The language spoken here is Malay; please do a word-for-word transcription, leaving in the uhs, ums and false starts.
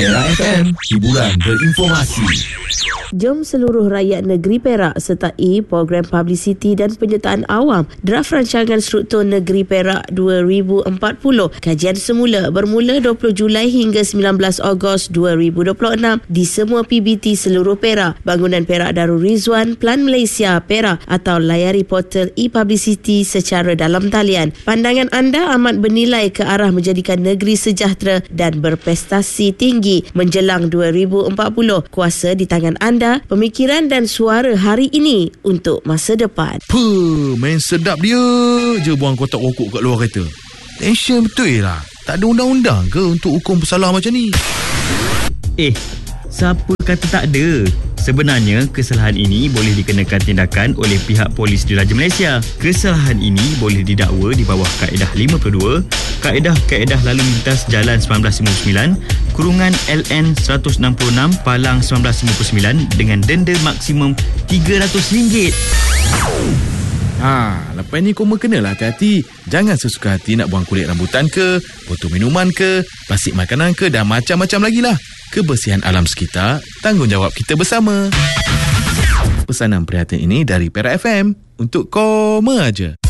Era F M, hiburan berinformasi. Jom seluruh rakyat negeri Perak sertai program publicity dan penyertaan awam Draft Rancangan Struktur Negeri Perak dua ribu empat puluh. Kajian semula bermula dua puluh Julai hingga sembilan belas Ogos dua ribu dua puluh enam di semua P B T seluruh Perak. Bangunan Perak Darul Rizwan, Plan Malaysia Perak atau layari portal e-publicity secara dalam talian. Pandangan anda amat bernilai ke arah menjadikan negeri sejahtera dan berprestasi tinggi menjelang dua ribu empat puluh. Kuasa di tangan anda. Pemikiran dan suara hari ini untuk masa depan. Puh, main sedap dia je buang kotak rokok kat luar kereta. Tension betul lah. Tak ada undang-undang ke untuk hukum bersalah macam ni? Eh, siapa kata tak ada? Sebenarnya, kesalahan ini boleh dikenakan tindakan oleh pihak polis Diraja Malaysia. Kesalahan ini boleh didakwa di bawah Kaedah lima puluh dua, Kaedah-Kaedah Lalu Lintas Jalan sembilan belas lima puluh sembilan, Kurungan L N seratus enam puluh enam Palang sembilan belas lima puluh sembilan dengan denda maksimum tiga ratus ringgit. Ha, lepas ni kau kenalah hati-hati. Jangan sesuka hati nak buang kulit rambutan ke, botol minuman ke, plastik makanan ke dan macam-macam lagi lah. Kebersihan alam sekitar, tanggungjawab kita bersama. Pesanan prihatin ini dari Perak F M untuk Koma Aja.